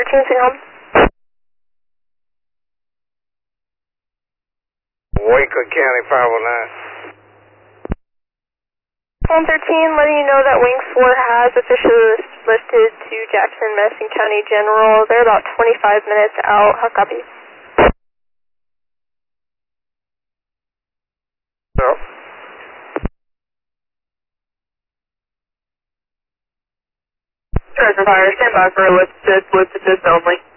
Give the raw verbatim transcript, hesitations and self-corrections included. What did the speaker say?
thirteen, sing home. Waco County five oh nine. one thirteen, letting you know that Wing four has officially listed to Jackson, Madison County General. They're about twenty-five minutes out. How copy? No. Treasure Fire, stand by for a listed, listed only.